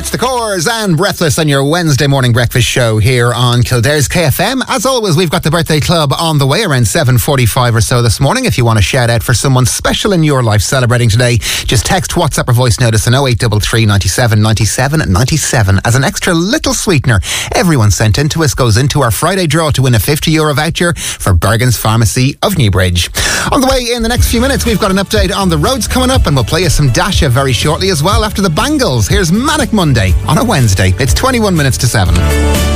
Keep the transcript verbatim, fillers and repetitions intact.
It's the Cores and Breathless on your Wednesday morning breakfast show here on Kildare's K F M. As always, we've got the birthday club on the way around seven forty-five or so this morning. If you want to shout out for someone special in your life celebrating today, just text, WhatsApp or voice notice on oh eight three three, ninety-seven, ninety-seven, ninety-seven. As an extra little sweetener, everyone sent in to us goes into our Friday draw to win a fifty euro voucher for Bergen's Pharmacy of Newbridge. On the way in the next few minutes, we've got an update on the roads coming up, and we'll play you some Dasha very shortly as well after the Bangles. Here's Manic Monday on a Wednesday. It's twenty-one minutes to seven.